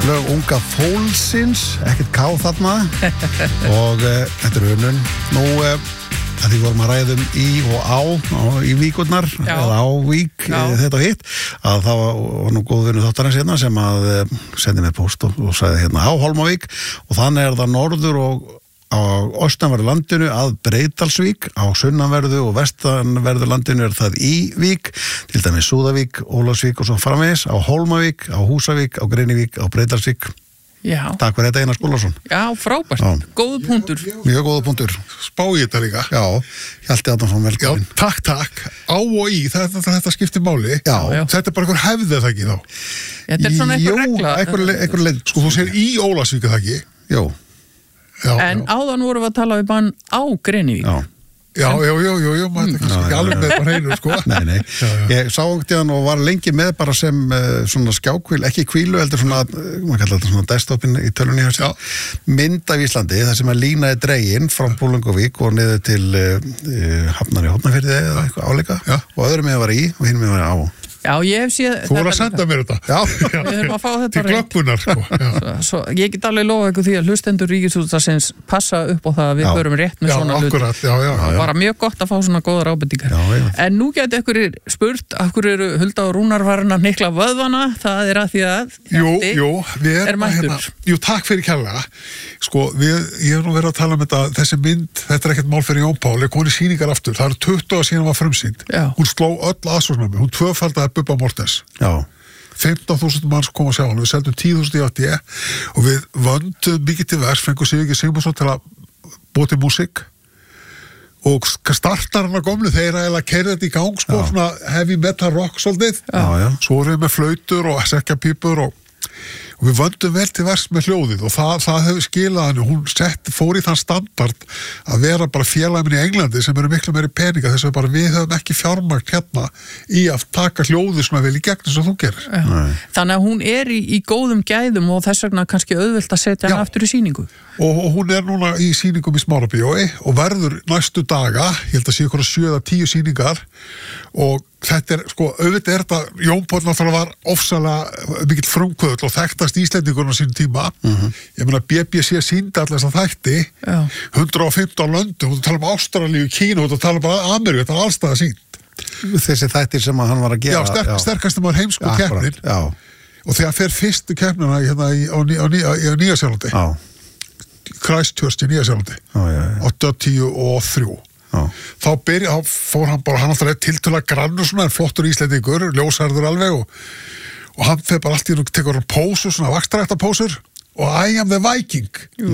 lög unga fólksins, ekkert ká þarna og þetta unun. Nú, að því vorum að ræðum í og í víkurnar, eða á vík, þetta og hitt, að það var nú góð vinur þáttarins hérna sem að sendi mér post og sagði hérna á Hólmavík og þannig það norður og á austanverðu landinu að Breiðdalsvík, á sunnanverðu og vestanverðu landinu það í Vík, til dæmis Súðavík, Ólafsvík og svo framvegis, á Hólmavík, á Húsavík, á Greinivík, á Breiðdalsvík. Já. Takk fyrir þetta Einar Skúlason. Já, frábært. Góðu punktur. Mjög góðu punktur. Spá í þetta líka. Já, Hjalti Adansson, velkomin. Já, takk. Á og í, þetta skiptir máli. Já. Þetta bara einhver hefði það ekki þá. Þetta svona einhver regla. Einhver leið. Sko, þú segir í Ólafsvík það ekki. Jú. En áðan vorum við að tala við mann á Greinivík. Já, maður þetta kannski ekki alveg með bara hreinu, sko. Nei. Ég sá hann og var lengi með bara sem svona skjákvíl, ekki kvílu, heldur svona, maður kallar þetta svona desktopin í tölunni hér, mynd af Íslandi, það sem að línaði dreginn frá Bolungarvík og niður til Hafnar í Hornafirði eða eitthvað áleika og öðrum með að vera í og hinn með að vera á. Já, ég hef séð... Þú voru að senda mér þetta. Já. Við höfum að fá þetta til glöggunar, sko. Svo, ég get alveg lofa ykkur því að hlustendur Ríkisútvarpsins passa upp á það að við förum rétt með svona hluti. Já, akkurat. Bara mjög gott að fá svona góðar ábendingar. En nú geti ykkur spurt, af hverju eru Hulda og Rúnar farin að hnykla vöðvana? Það er að því að við erum mættur. Jú, takk fyrir kærlega. Sko, ég hef nú verið að tala um þetta, þessi mynd, þetta ekkert mál fyrir Jón Pál, koni sýningar aftur. Það eru 20 ára síðan var frumsýnd. Hún sló öll aðsóknarmi, hún tvöfaldaði Bubba Mortens. Já. 15.000 manns kom að sjá hann, við seldum 10.000 í 80 og við vöndum mikið til vers, fengum Sigurgeir Sigmarsson til að búa til músík og startar hann að gömlu, þeir eiginlega keyrðu þetta í gang, sko, svona heavy metal rock svolítið, svo vorum við með flautur og sekkjapípur og við vöndum vel til vers með hljóðið og það hefur skilað hann og hún fór í þann standard að vera bara félagin í Englandi sem eru miklu meiri peninga þess að bara við höfum ekki fjármagn hérna í að taka hljóðið svona vel í gegn eins og þú gerir. Þannig að hún er í góðum gæðum og þess vegna kannski auðvelt að setja hann aftur í sýningu. Og hún er núna í sýningum í Smárabíói og verður næstu daga, ég held að sé ykkur 7-10 sýningar og þetta sko, auðvitað er þetta, Jón Páll náttúrulega var ofsalega mikill frumkvöðl og þekktast Íslendingurinn á sínum tíma. Ég meina BBC sýndi allir þess að þætti 115 löndum, þú tala um Ástralíu, Kína, þú tala bara Ameríku, þetta var allstaða sýnd. Þessi þættir sem hann var að gera. Já, sterkast maður heimsku keppnin. Og þegar fer fyrstu keppnina hérna á Nýja-Sjálandi. Christchurch í Nýja-Sjálandi. 8-10-3. Þá fór hann bara, hann alltaf tiltölulega grannur svona, en flottur Íslendingur, ljósarður alveg og hann fer bara allt í og tekur hann pósur, svona vakstarækta pósur og I am the Viking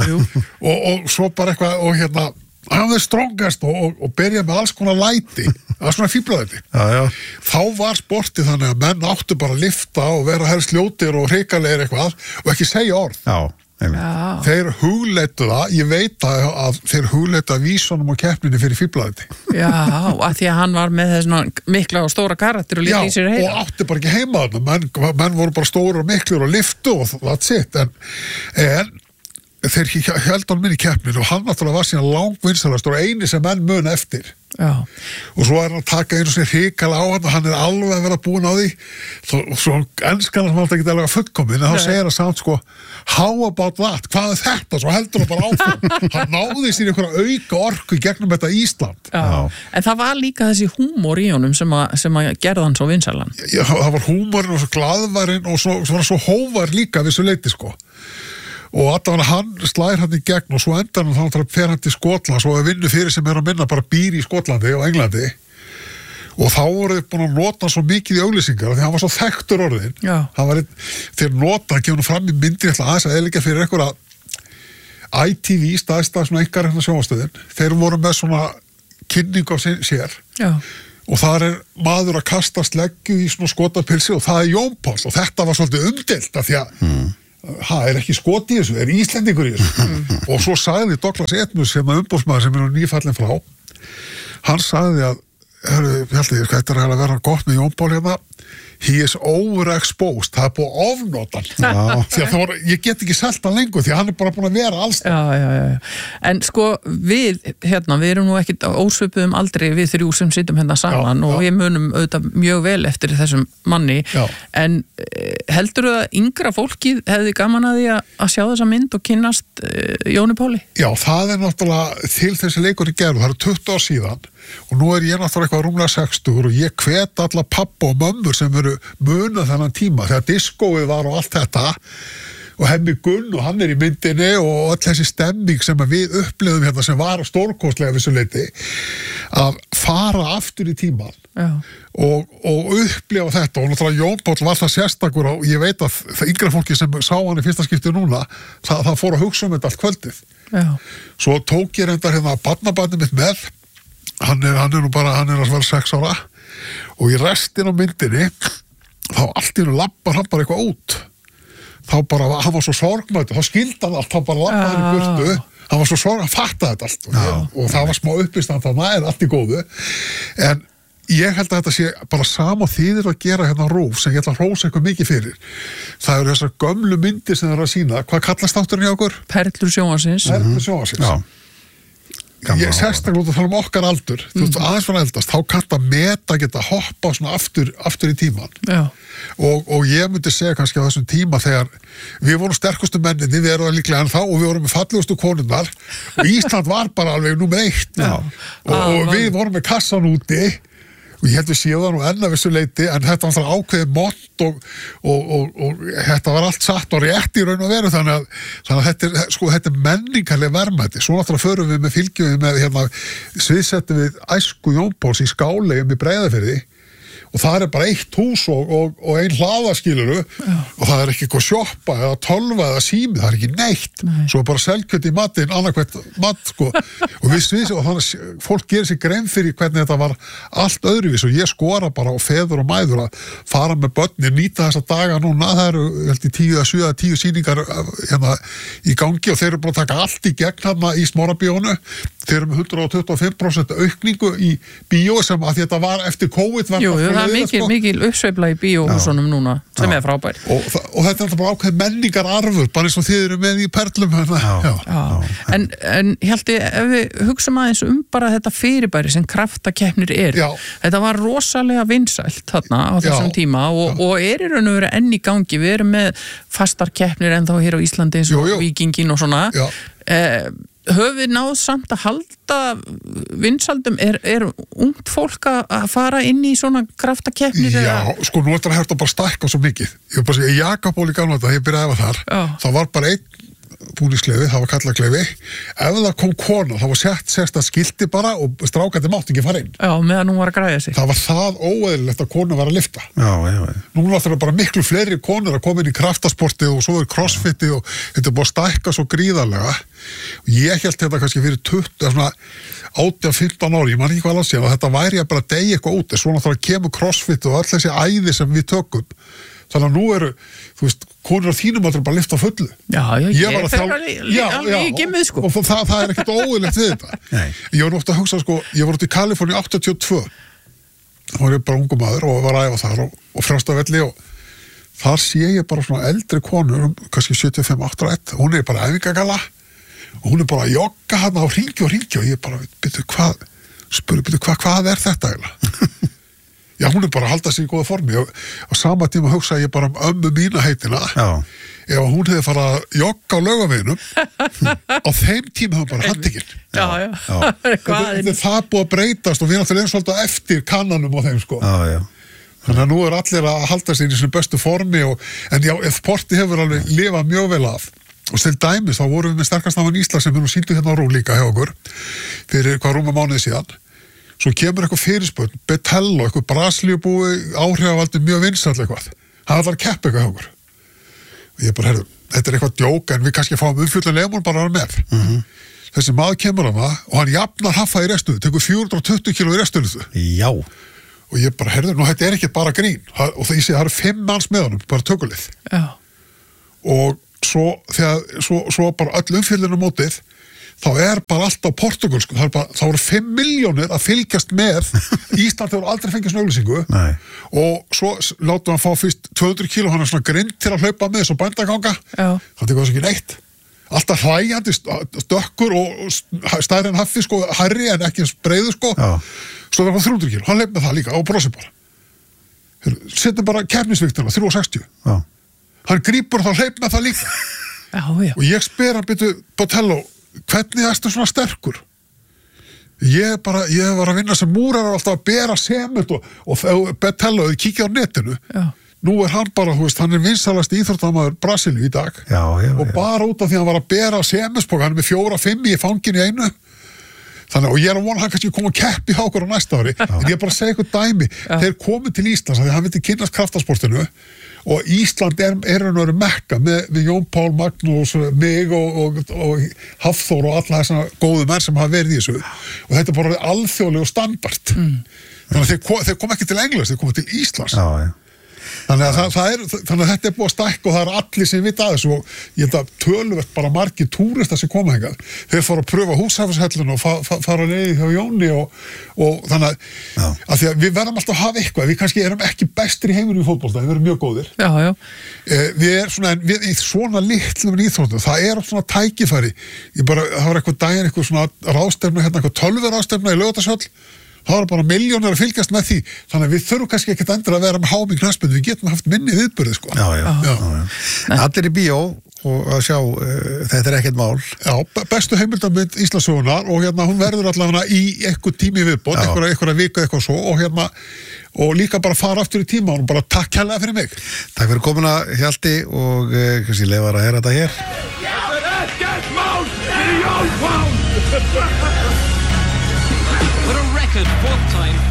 og svo bara eitthvað og hérna, I am the strongest og byrja með alls konar læti, það er svona fíblaðið. Þá var sportið þannig að menn áttu bara að lifta og vera helst ljótir og hrikalegir eitthvað og ekki segja orð. Þeir hugleittu það, ég veit að þeir hugleittu að vísunum á keppninni fyrir fíblaðið. Já, að því að hann var með þess mikla og stóra karakter og lítið í sér heima. Já, og átti bara ekki heima þarna, menn voru bara stóra og miklir og liftu og that's it, en þeir held hann minn í keppninu og hann náttúrulega var síðan langvinnsalastur og eini sem menn mun eftir. Og svo er hann að taka einu svona hrikala á hann og hann alveg að vera búin á því og svo enskan hann alltaf ekki alveg fullkomin en þá segir hann samt sko how about that, hvað er þetta? Svo heldur hann bara áfram hann náði sér einhverja auka orku gegnum þetta Ísland. En það var líka þessi húmor í honum sem að gerða hann svo vinsalan. Já, það var húmorinn og svo glaðvarinn og svo hóvar líka við svo leiti sko. Og allavega hann slær hann í gegn og svo endar hann þá fer hann til Skotland svo að vinnu fyrir sem að minna bara býr í Skotlandi og Englandi og þá voru þið búin að nota hann svo mikið í auglýsingar því hann var svo þekktur orðin þegar nota hann kemur fram í myndir aðeins að eðliggja fyrir einhverja ITV staðstað svona einhver sjónvarpsstöðin þeir voru með svona kynning á sér og þar er maður að kasta sleggju í svona skotapilsi og það er Jón Páll og þetta var svolítið umdeilt af því að er ekki skot í þessu, er Íslendingur í þessu og svo sagði Douglas Edmunds sem að umbóðsmaður sem er nú nýfallin frá hann sagði að þetta er að vera gott með Jón Pál hérna he is overexposed, það búið ofnotan því að ég get ekki selt hann lengur því að hann bara búin að vera alls Já. En sko við erum nú ekkit ósvipuðum aldrei við þrjú sem sittum saman og við munum auðvitað mjög vel eftir þessum manni en heldurðu að yngra fólkið hefði gaman að því að sjá þessa mynd og kynnast Jóni Páli? Já, það náttúrulega til þessi leikur í gerð, það eru 20 ár síðan og nú ég náttúrulega eitthvað rúmlega 60 og ég hvet alla pappa og mömmur sem eru munað þennan tíma þegar diskóið var og allt þetta og Hemmi Gunn og hann í myndinni og öll þessi stemming sem við upplifðum sem var stórkostlega vissu leyti að fara aftur í tíman og upplifa þetta og náttúrulega Jón Páll var það sérstakur og ég veit að það yngra fólki sem sá hann í fyrsta skipti núna það fór að hugsa þetta allt kvöldið svo tók ég reyndar barnabarnið mitt með hann er að vera 6 ára og í restin á myndinni þá allt í lappar hann bara eitthvað út þá bara, hann var svo sorgmættur þá skildi hann allt, þá bara lappaði hann í burtu hann var svo sorg, hann fattaði þetta allt og það var smá uppistand, það allt í góðu en ég held að þetta sé bara sama þýðir að gera RÚV sem ég ætla að hrósa eitthvað mikið fyrir það eru þessar gömlu myndir sem það eru að sína hvað kallast þátturinn hjá okkur? Perlur sjónvarpsins Ég sérstaklega út að tala okkar aldur þú veist, aðeins fyrir eldast, þá kannst að meta geta hoppa svona aftur í tíman og ég myndi segja kannski á þessum tíma þegar við vorum sterkustu menninni, við erum það líklega en þá og við vorum með fallegustu konunnar og Ísland var bara alveg númer 1 og við vorum með kassan úti og ég held við séu það nú enn að vissu leyti en þetta var það ákveðið mott og þetta var allt satt og rétt í raun og veru þannig að þetta er menningarlega verðmæti svo náttúrulega förum við með fylgjum með sviðsettum við æsku Jón Páls í Skálegum í Breiðafirði og það bara 1 hús og 1 hlaðaskiluru og það ekki eitthvað sjoppa eða 12 eða sími, það ekki neitt svo bara selkjöld í matinn, annarkvæmt mat og við sviðsum og þannig fólk gerir sér grein fyrir hvernig þetta var allt öðruvís og ég skora bara á feður og mæður að fara með börnin, nýta þessa daga núna, það eru held í 10 sýningar í gangi og þeir eru bara að taka allt í gegn í Smárabíónu, þeir eru með 125% aukningu í bíó sem að þetta var eftir COVID það mikil uppsveifla í bíóhúsunum núna sem frábær og þetta er bara ákveð menningararfur bara eins og þið eru með í Perlum En Hjalti, ef við hugsaum aðeins bara þetta fyrirbæri sem kraftakeppnir þetta var rosalega vinsælt þarna á þessum tíma og í raun og veru enn í gangi við erum með fastar keppnir ennþá hér á Íslandi eins og Víkingin og svona höfum við náð samt að halda vinsældum, er ungt fólk að fara inn í svona kraftakeppnir? Já, sko nú þetta hefur bara stækkað svo mikið ég bara segja, Jakaból í gamla þetta, ég byrjaði að þar það var bara 1 búningsklefi, það var kallaklefi ef það kom kona, það var sett að skilti bara og strákandi mátt ekki fara inn meðan hún var að græða sig það var það óeðlilegt að kona var að lyfta núna þarf bara miklu fleiri konur að koma inn í kraftasporti og svo er crossfiti og þetta búið að stækka svo gríðarlega og ég held þetta kannski fyrir 18-15 ári, ég man ekki hvað alveg sér að þetta væri að bara degi eitthvað út svo náttúrulega kemur crossfiti og öll þessi æði sem við tökum þannig að nú eru, þú veist, konur á þínum aldrei bara lyfta fullu. Ég fer gimmið sko. Og það er ekkert óeðlegt við þetta. Ég var ofta að hugsa, sko, ég var út í Kaliforni 82. Þá var ég bara ungu maður og var að æfa þar og Frjástafelli og þar sé ég bara svona eldri konur, kannski 75-81, hún er bara æfingagalla og hún er bara að jogga hana og hringja og ég bara, hvað er þetta eiginlega? Já, hún er bara að halda sig í góða formi og á sama tíma hugsa ég bara ömmu mína heitina ef hún hefði farið að jogga á Laugaveginum á þeim tíma hefði bara handtekinn. Það búið að breytast og við náttúrulega erum svolítið eftir kannanum á þeim sko. Þannig að nú er allir að halda sig í svona bestu formi en já, sporti hefur alveg lifað mjög vel af og til dæmis þá vorum við með sterkastafan Ísland sem við nú sýndu hérna á RÚV líka hjá okkur fyrir hvað rúma mánuði síðan. Svo kemur eitthvað fyrirspurn, Betello, eitthvað Brasilíubúi, áhrifavaldi mjög vinsæll eitthvað. Hann ætlar að keppa eitthvað hjá okkur. Og ég bara, þetta er eitthvað djók, en við kannski fáum umfjöldanlega mun bara að vera með. Þessi maður kemur hana og hann jafnar haffa í restuðu, tekur 420 kilo í restuðu. Já. Og ég bara, nú þetta er ekki bara grín. Og það eru 5 manns með honum, bara tökulið. Já. Og svo bara öll umfjöldinu mótið, þá bara alltaf Portugal, sko, þá eru 5 milljónir að fylgjast með. Ísland hefur aldrei fengið svona auglýsingu. Nei. Og svo látum hann fá fyrst 200 kíló, hann svona grind til að hlaupa með, svo bændaganga. Já. Það tekur þess ekki neitt. Alltaf hlæjandi, stökkur og stærri en haffi, sko, hærri en ekki breiðu, sko. Já. Svo það var 300 kíló, hann hleyp með það líka og brosir bara. Settum bara keppnisviktina, 360. Já. Hann grípur þá hleyp með það líka. Já. Og ég spyr hann byrju, Botello, hvernig ertu svona sterkur? Ég var að vinna sem múrar alltaf að bera sement og Botello, þið kíkja á netinu. Já. Nú hann bara, þú veist, hann vinsalasti íþróttamaður Brasilíu í dag. Já. Og bara út af því að hann var að bera sementspoka, hann með 4-5 í fanginu í einu. Þannig, og ég að vona hann kannski koma og keppi hjá okkur á næsta ári. En ég bara segja eitthvað dæmi. Þeir komið til Íslands, því hann vildi kynnast kraftasportinu og Ísland er mekka með Jón Pál, Magnús, mig og Hafþór og alla þessana góðu menn sem hafa verið í þessu. Og þetta er bara alþjóðlegu standard. Þannig að þeir kom ekki til Englands, þeir komið til Íslands. Já. Þannig að þetta er búið að stækka og það er allir sem vita að þessu og ég held að töluvert bara margir túristar sem koma hingað. Þeir fara að pröfa húsafishellun og fara að leiði hjá Jóni og þannig að því að við verðum alltaf að hafa eitthvað. Við kannski erum ekki bestir í heiminum í fótbolta, við erum mjög góðir. Já. Við í svona litlum íþróttum, það er svona tækifæri. Það var eitthvað daginn, eitthvað svona ráðstefna, eitthvað tölvuráðstefna í Laugardalshöll. Það var bara milljónir að fylgjast með því þannig að við þurfum kannski ekkert endur að vera með hámi knattspyrnu, við getum haft minni viðburði sko. Já. Allir í bíó og að sjá þetta er ekkert mál. Já, bestu heimildamynd Íslandssögunar og hún verður allavega í eitthvað tími viðbót, eitthvað viku eitthvað svo og líka bara fara aftur í tíma og bara takk kærlega fyrir mig. Takk fyrir komuna Hjalti og kannski leyfar að heyra þetta hér. Ekkert mál fyrir Jón Pál. For a record fourth time